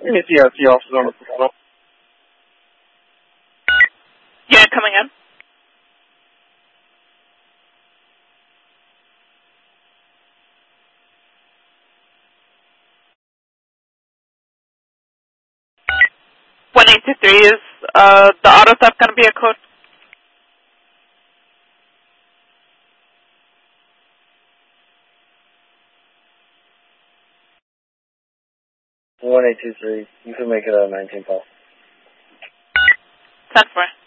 ATRT officer on the phone. Yeah, coming in. $183 is the auto theft going to be a code? $1,823. You can make it a 19 call. 10-4.